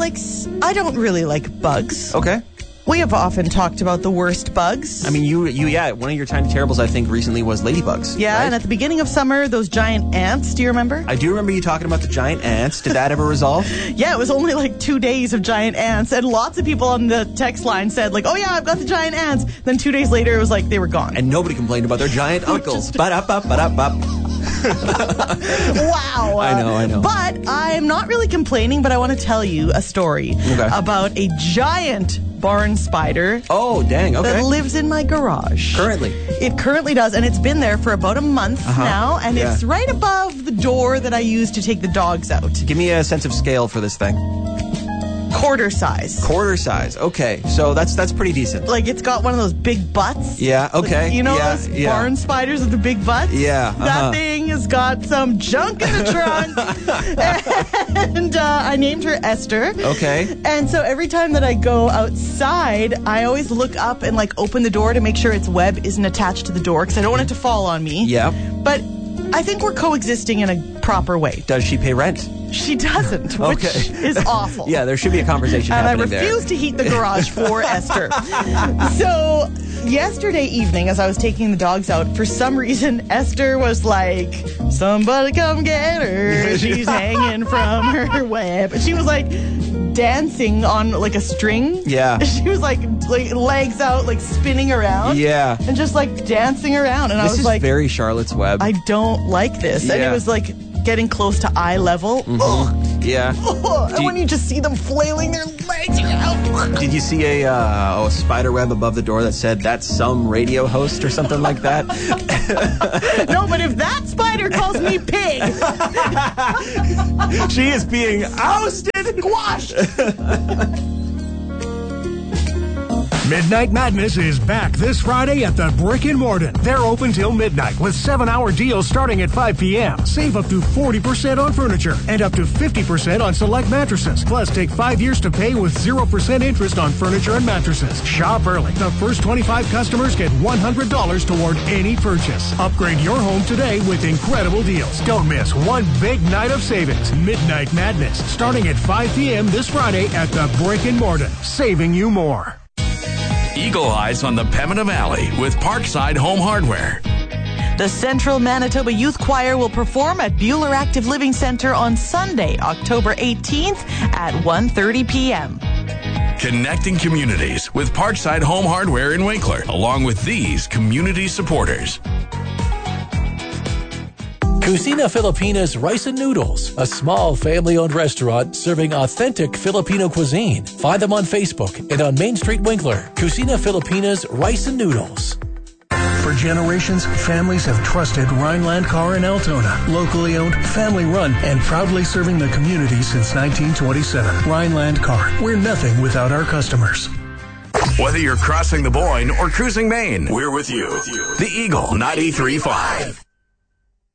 I don't really like bugs. Okay. We have often talked about the worst bugs. I mean, one of your tiny terribles, I think, recently was ladybugs. Yeah, right? and at the beginning of summer, those giant ants, do you remember? I do remember you talking about the giant ants. Did that ever resolve? Yeah, it was only like 2 days of giant ants, and lots of people on the text line said, like, oh yeah, I've got the giant ants. Then 2 days later, it was like they were gone. And nobody complained about their giant uncles. Ba-da-ba-ba-da-ba. Wow. I know. But I'm not really complaining, but I want to tell you a story about a giant barn spider. Oh, dang, okay. That lives in my garage. Currently? It currently does, and it's been there for about a month now, and it's right above the door that I use to take the dogs out. Give me a sense of scale for this thing. Quarter size. Quarter size. Okay, so that's pretty decent. Like, it's got one of those big butts. Yeah, okay. Like, you know those barn spiders with the big butts? Yeah. That thing has got some junk in the trunk. And I named her Esther. Okay. And so every time that I go outside, I always look up and, like, open the door to make sure its web isn't attached to the door because I don't want it to fall on me. Yeah. But I think we're coexisting in a proper way. Does she pay rent? She doesn't, which is awful. Yeah, there should be a conversation happening there. And I refuse to heat the garage for Esther. So yesterday evening, as I was taking the dogs out, for some reason, Esther was like, somebody come get her. She's hanging from her web. And she was like dancing on like a string. Yeah. She was like legs out, like spinning around. Yeah. And just like dancing around. And I was like, this is very Charlotte's Web. I don't like this. Yeah. And it was like getting close to eye level. Mm-hmm. Yeah. And when you just see them flailing their legs around. Did you see a spider web above the door that said, that's some radio host or something like that? No, but if that spider calls me pig. She is being ousted. Squashed. Midnight Madness is back this Friday at the Brick and Morton. They're open till midnight with 7-hour deals starting at 5 p.m. Save up to 40% on furniture and up to 50% on select mattresses. Plus, take 5 years to pay with 0% interest on furniture and mattresses. Shop early. The first 25 customers get $100 toward any purchase. Upgrade your home today with incredible deals. Don't miss one big night of savings. Midnight Madness starting at 5 p.m. this Friday at the Brick and Morton. Saving you more. Eagle Eyes on the Pembina Valley with Parkside Home Hardware. The Central Manitoba Youth Choir will perform at Buhler Active Living Center on Sunday, October 18th at 1:30 p.m. Connecting communities with Parkside Home Hardware in Winkler, along with these community supporters. Cucina Filipina's Rice and Noodles, a small family-owned restaurant serving authentic Filipino cuisine. Find them on Facebook and on Main Street, Winkler. Cucina Filipina's Rice and Noodles. For generations, families have trusted Rhineland Car in Altona. Locally owned, family-run, and proudly serving the community since 1927. Rhineland Car. We're nothing without our customers. Whether you're crossing the Boyne or cruising Maine, we're with you. The Eagle 93.5.